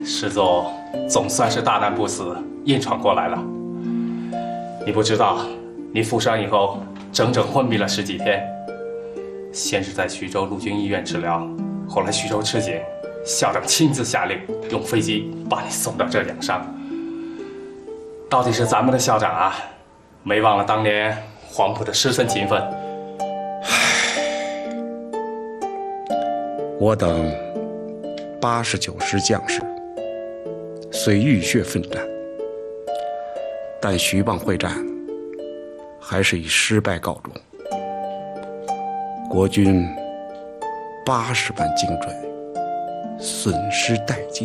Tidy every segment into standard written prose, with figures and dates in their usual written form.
师座总算是大难不死，硬闯过来了。你不知道，你负伤以后整整昏迷了10几天，先是在徐州陆军医院治疗，后来徐州吃紧，校长亲自下令用飞机把你送到这养伤。到底是咱们的校长啊，没忘了当年黄埔的师生情分。 我等89师将士虽浴血奋战，但徐蚌会战还是以失败告终。国军80万精锐损失殆尽。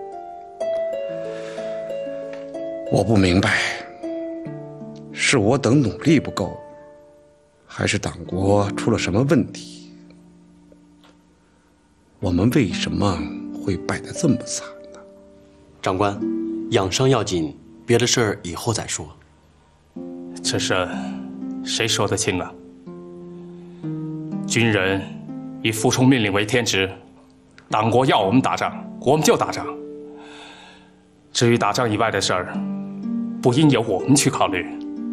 我不明白，是我等努力不够，还是党国出了什么问题？我们为什么会败得这么惨呢？ 长官，养伤要紧，别的事儿以后再说。 这事谁说得清啊？军人以服从命令为天职，党国要我们打仗，我们就打仗。至于打仗以外的事儿，不应由我们去考虑。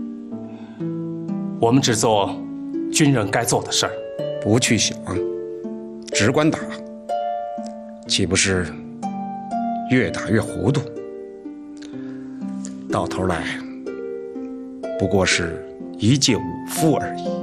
我们只做军人该做的事儿。 不去想，只管打，岂不是越打越糊涂？到头来不过是一介武夫而已。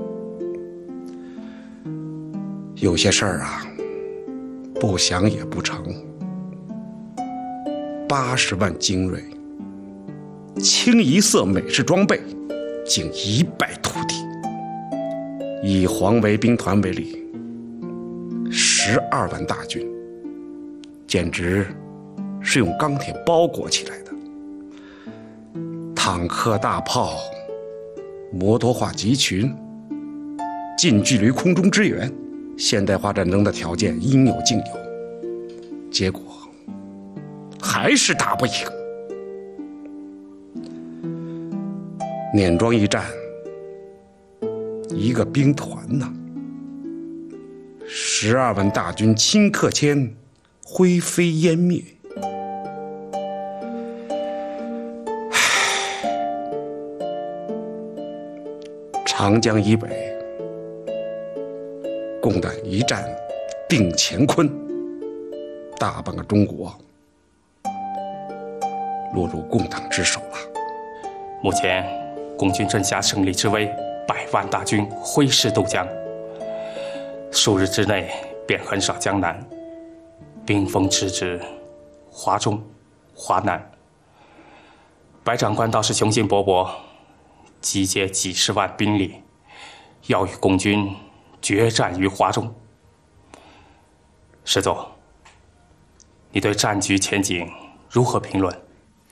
有些事儿啊，不想也不成。80万精锐，清一色美式装备，竟一败涂地。以黄维兵团为例，12万大军，简直是用钢铁包裹起来的。坦克、大炮、摩托化集群，近距离空中支援，现代化战争的条件应有尽有，结果还是打不赢。碾庄一战，一个兵团呐，12万大军顷刻间灰飞烟灭。长江以北，共党一战定乾坤，大半个中国落入共党之手了。 目前共军正下胜利之威，100万大军挥师渡江，数日之内便横扫江南，兵锋直指华中、华南。白长官倒是雄心勃勃，集结几十万兵力，要与共军决战于华中。师座，你对战局前景如何评论？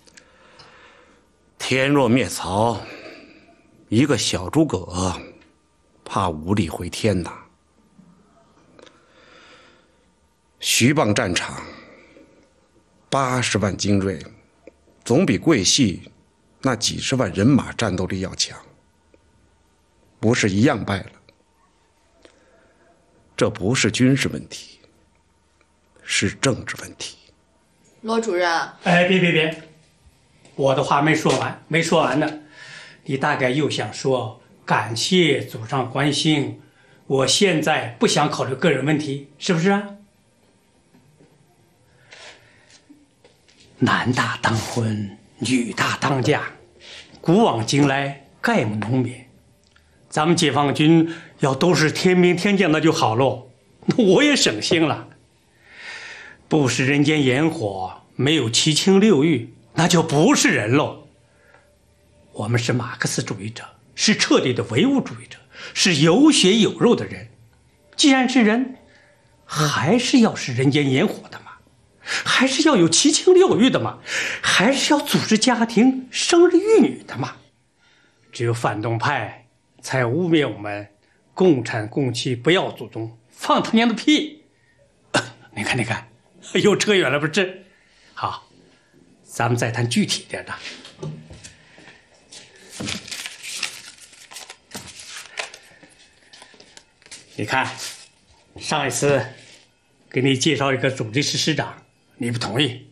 天若灭曹，一个小诸葛怕无力回天呐。徐蚌战场80万精锐，总比桂系那几十万人马战斗力要强，不是一样败了？这不是军事问题，是政治问题。 罗主任， 哎，别，我的话没说完呢。你大概又想说感谢祖上关心，我现在不想考虑个人问题，是不是啊？男大当婚，女大当嫁，古往今来概不能免。咱们解放军要都是天兵天将，那就好喽，那我也省心了。不食人间烟火，没有七情六欲，那就不是人喽。我们是马克思主义者，是彻底的唯物主义者，是有血有肉的人。既然是人，还是要是人间烟火的嘛，还是要有七情六欲的嘛，还是要组织家庭、生儿育女的嘛。只有反动派才污蔑我们共产共妻不要祖宗，放他娘的屁！你看，又扯远了不是？好，咱们再谈具体点的。你看，上一次给你介绍一个主力师师长，你不同意，